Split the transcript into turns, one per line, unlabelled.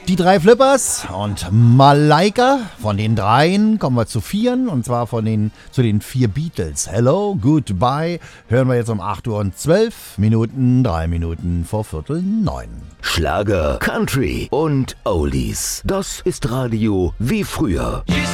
Die drei Flippers und Malaika. Von den dreien kommen wir zu vieren, und zwar zu den vier Beatles. Hello, Goodbye hören wir jetzt um 8:12, 3 Minuten vor 8:45.
Schlager, Country und Oldies. Das ist Radio wie früher.